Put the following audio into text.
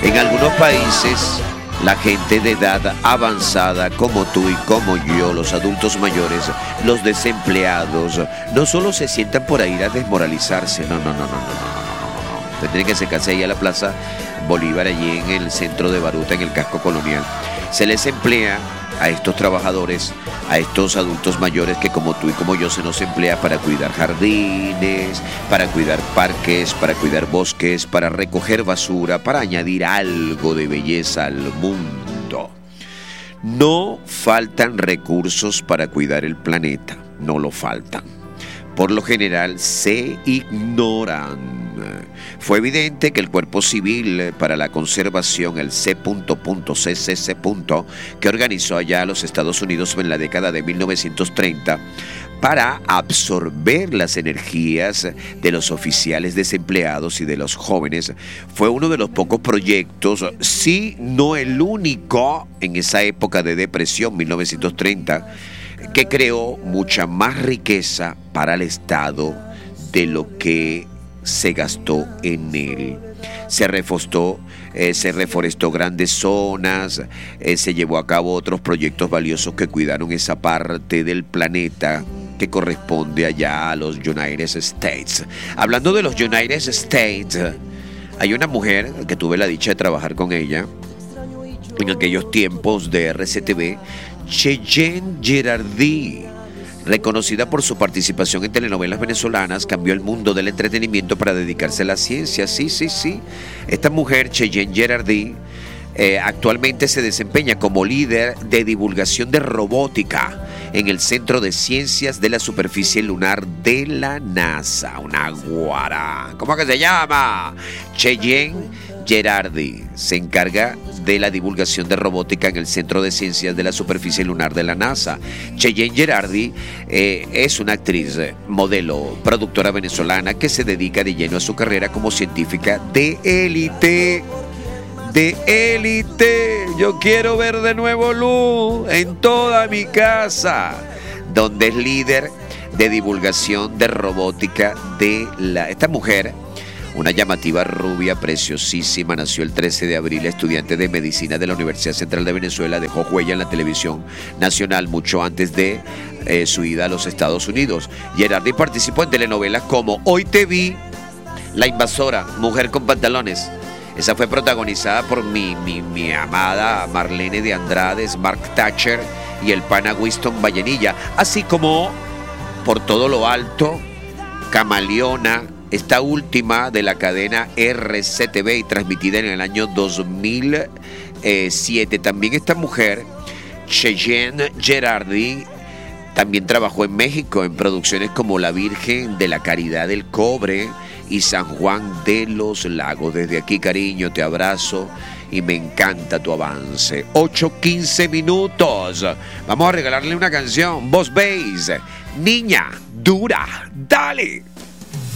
En algunos países, la gente de edad avanzada, como tú y como yo, los adultos mayores, los desempleados, no solo se sientan por ir a desmoralizarse, no. Tienen que secarse ahí a la Plaza Bolívar, allí en el centro de Baruta, en el casco colonial. Se les emplea a estos trabajadores, a estos adultos mayores que como tú y como yo se nos emplea para cuidar jardines, para cuidar parques, para cuidar bosques, para recoger basura, para añadir algo de belleza al mundo. No faltan recursos para cuidar el planeta, no lo faltan. Por lo general se ignoran. Fue evidente que el Cuerpo Civil para la Conservación, el C.CCC, que organizó allá a los Estados Unidos en la década de 1930, para absorber las energías de los oficiales desempleados y de los jóvenes, fue uno de los pocos proyectos, si no el único, en esa época de depresión, 1930, que creó mucha más riqueza para el Estado de lo que se gastó en él. Se reforestó grandes zonas, se llevó a cabo otros proyectos valiosos que cuidaron esa parte del planeta que corresponde allá a los United States. Hablando de los United States, hay una mujer que tuve la dicha de trabajar con ella en aquellos tiempos de RCTV, Cheyenne Girardi, reconocida por su participación en telenovelas venezolanas, cambió el mundo del entretenimiento para dedicarse a la ciencia. Sí. Esta mujer, Cheyenne Girardi, actualmente se desempeña como líder de divulgación de robótica en el Centro de Ciencias de la Superficie Lunar de la NASA. Una guara. ¿Cómo que se llama? Cheyenne Girardi se encarga de la divulgación de robótica en el Centro de Ciencias de la Superficie Lunar de la NASA. Cheyenne Girardi es una actriz, modelo, productora venezolana que se dedica de lleno a su carrera como científica de élite. De élite. Yo quiero ver de nuevo luz en toda mi casa, donde es líder de divulgación de robótica de esta mujer. Una llamativa rubia, preciosísima, nació el 13 de abril, estudiante de medicina de la Universidad Central de Venezuela, dejó huella en la televisión nacional mucho antes de su ida a los Estados Unidos. Girardi participó en telenovelas como Hoy te vi, La invasora, Mujer con pantalones. Esa fue protagonizada por mi amada Marlene de Andrade, Mark Thatcher y el pana Winston Vallenilla, así como Por todo lo alto, Camaleona, esta última de la cadena RCTV y transmitida en el año 2007. También esta mujer, Cheyenne Girardi, también trabajó en México en producciones como La Virgen de la Caridad del Cobre y San Juan de los Lagos. Desde aquí, cariño, te abrazo y me encanta tu avance. 8:15 minutos. Vamos a regalarle una canción. Boss Bass, Niña Dura. Dale.